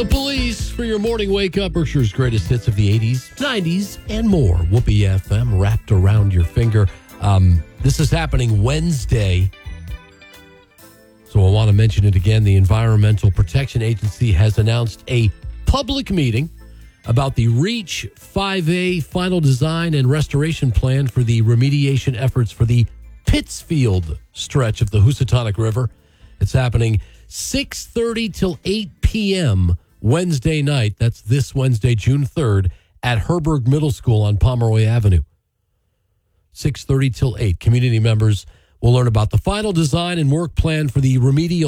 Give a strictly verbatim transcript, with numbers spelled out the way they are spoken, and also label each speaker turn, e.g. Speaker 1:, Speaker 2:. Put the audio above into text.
Speaker 1: The Police for your morning wake up. Berkshire's greatest hits of the eighties, nineties, and more. Whoopee F M wrapped around your finger. Um, this is happening Wednesday. So I want to mention it again. The Environmental Protection Agency has announced a public meeting about the REACH five A final design and restoration plan for the remediation efforts for the Pittsfield stretch of the Housatonic River. It's happening six thirty till eight p.m. Wednesday night. That's this Wednesday, June third, at Herberg Middle School on Pomeroy Avenue. six thirty till eight. Community members will learn about the final design and work plan for the remedial